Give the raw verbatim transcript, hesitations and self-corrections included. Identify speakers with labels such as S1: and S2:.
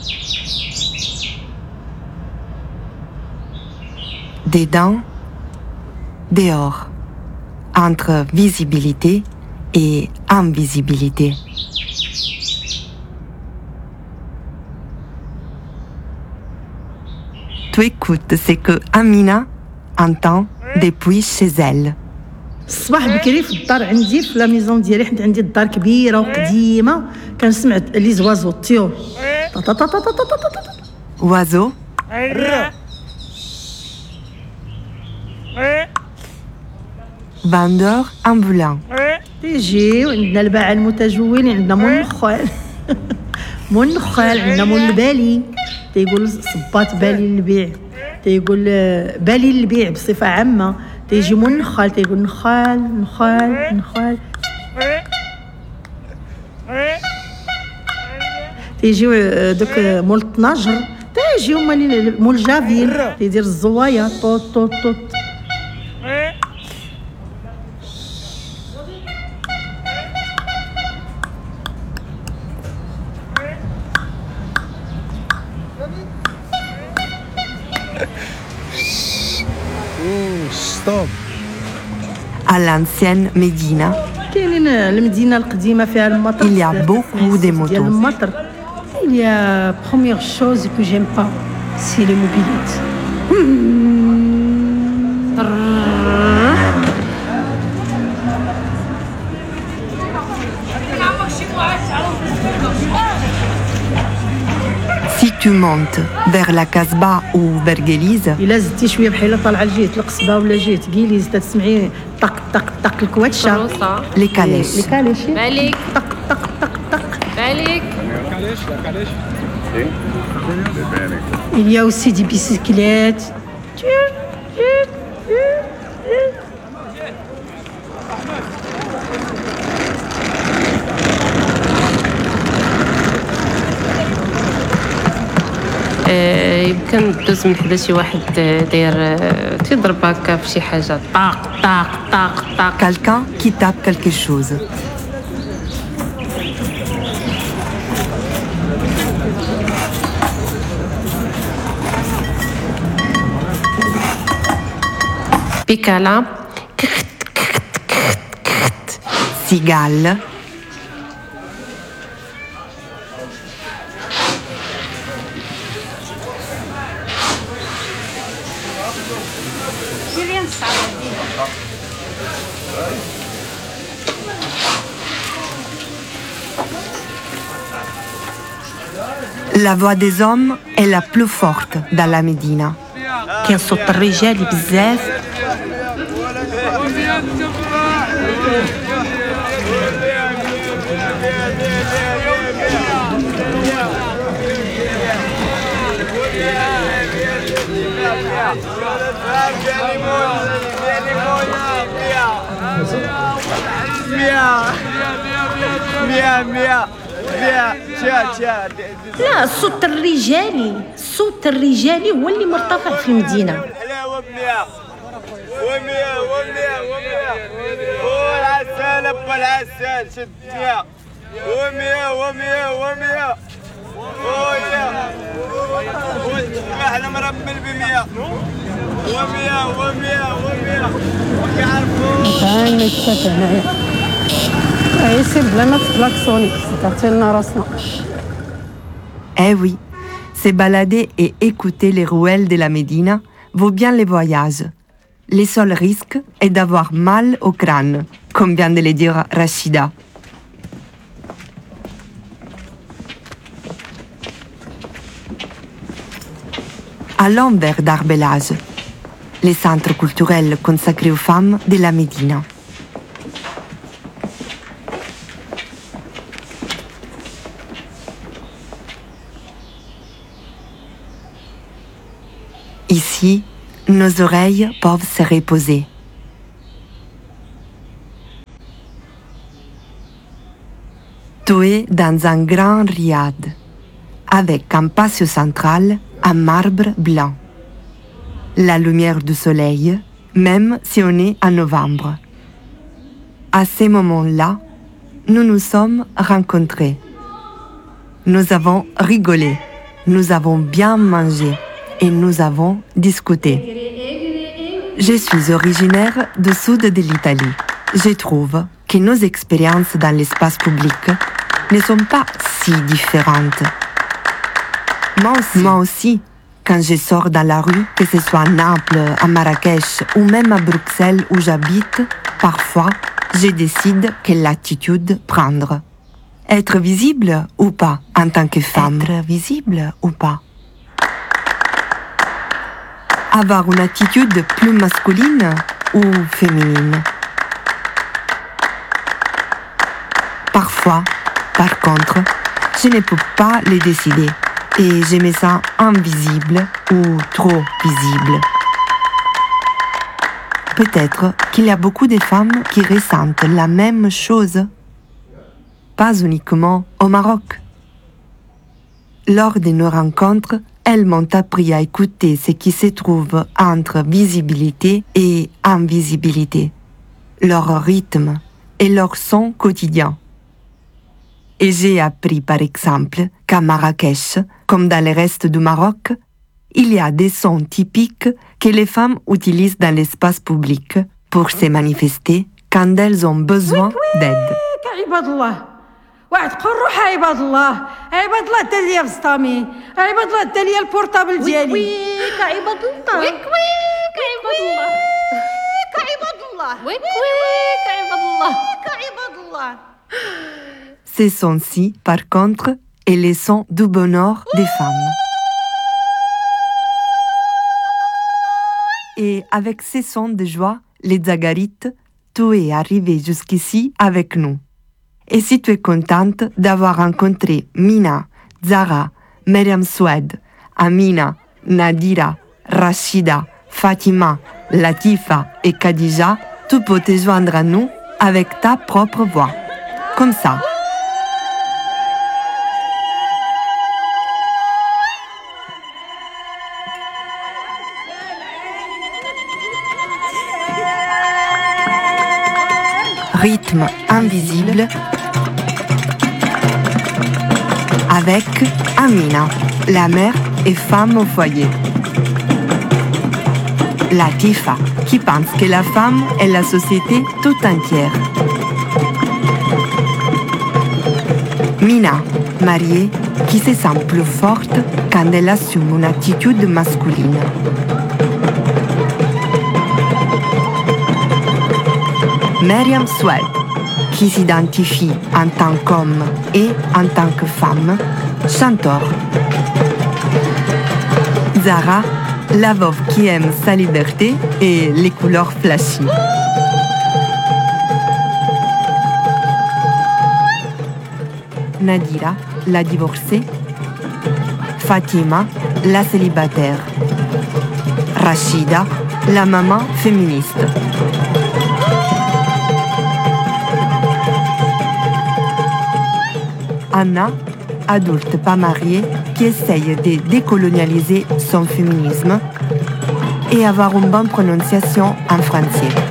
S1: Dedans, dehors, entre visibilité et invisibilité. Tu écoutes ce que Amina entend depuis chez elle.
S2: الصباح بكري في الدار عندي في لا ميزون ديالي حيت عندي الدار كبيره وقديمه كنسمع لي زوازو الطيور
S1: Oiseau, vendeur ambulant.
S2: تيجيو عندنا الباعة المتجولين عندنا مول النخال مول النخال عندنا مول البالي تيقول صباط بالي للبيع تيقول بالي للبيع بصفه عامه تيجي مول النخال تيقول نخال نخال نخال تيجيو دوك مول الطناجر تيجيو مول الجافيل تيدير الزوايا طوط طوط طوط
S1: À l'ancienne Médina,
S2: كاينين المدينه القديمه فيها المطر
S1: il y a beaucoup de motos.
S2: المطر il y a première chose que j'aime pas c'est les mobilettes.
S1: Si tu montes vers la Casbah ou Berguelise,
S2: الا زدتي شويه بحال طالعه لجهه القصبه ولا جهه كيليز تسمعي طق طق طق الكواتشه
S1: les calèches.
S2: لي كاليشي
S3: بالك
S2: طق طق طق طق
S3: بالك
S2: il y a aussi des bicyclettes.
S3: يمكن دوز من حدا شي واحد داير تيضرب هكا في شي حاجه طاق طاق طاق طاق
S1: Quelqu'un qui tape quelque chose.
S3: بيكالا
S1: Cigale, la voix des hommes est la plus forte dans la Médina.
S2: كاين صوت الرجال بزاف لا الصوت الرجالي الصوت الرجالي هو اللي مرتفع في المدينه
S4: ومية ومية ومية والعسل ابا العسل شد مية ومية ومية ومية ويا احنا مرمل بمية ومية ومية ومية كيعرفوا
S2: كان يتفق هنايا يسير بلا تبلاكسوني تعطي لنا راسنا.
S1: Eh oui, se balader et écouter les ruelles de la Médina vaut bien les voyages. Le seul risque est d'avoir mal au crâne, comme vient de le dire Rachida. Allons vers Darbelage, le centre culturel consacré aux femmes de la Médina. Ici, nos oreilles peuvent se reposer. Tu es dans un grand riad, avec un patio central en marbre blanc. La lumière du soleil, même si on est en novembre. À ce moment-là, nous nous sommes rencontrés. Nous avons rigolé, nous avons bien mangé et nous avons discuté. Je suis originaire du sud de l'Italie. Je trouve que nos expériences dans l'espace public ne sont pas si différentes. Moi aussi, Moi aussi, quand je sors dans la rue, que ce soit à Naples, à Marrakech ou même à Bruxelles où j'habite, parfois, je décide quelle attitude prendre. Être visible ou pas en tant que femme. Être visible ou pas. Avoir une attitude plus masculine ou féminine. Parfois, par contre, je ne peux pas le décider et je me sens invisible ou trop visible. Peut-être qu'il y a beaucoup de femmes qui ressentent la même chose, pas uniquement au Maroc. Lors de nos rencontres, elles m'ont appris à écouter ce qui se trouve entre visibilité et invisibilité, leur rythme et leur son quotidien. Et j'ai appris par exemple qu'à Marrakech, comme dans le reste du Maroc, il y a des sons typiques que les femmes utilisent dans l'espace public pour se manifester quand elles ont besoin d'aide.
S2: واحد قول روح عباد الله عباد الله داليا بسطامي عباد الله داليا البورطابل ديالي ويك عباد الله ويك ويك عباد الله ويك عباد الله ويك ويك عباد الله ويك عباد الله.
S1: Ces sons-ci, par contre, est les sons du bonheur des femmes. Et avec ces sons de joie, les Zagarites, tu es arrivé jusqu'ici avec nous. Et si tu es contente d'avoir rencontré Mina, Zara, Myriam Soued, Amina, Nadira, Rachida, Fatima, Latifa et Khadija, tu peux te joindre à nous avec ta propre voix. Comme ça. Rythme invisible avec Amina, la mère et femme au foyer. Latifa, qui pense que la femme est la société tout entière. Mina, mariée, qui se sent plus forte quand elle assume une attitude masculine. Myriam Soued, qui s'identifie en tant qu'homme et en tant que femme, chanteur. Zara, la veuve qui aime sa liberté et les couleurs flashy. Nadira, la divorcée. Fatima, la célibataire. Rachida, la maman féministe. Anna, adulte pas mariée, qui essaye de décolonialiser son féminisme et avoir une bonne prononciation en français.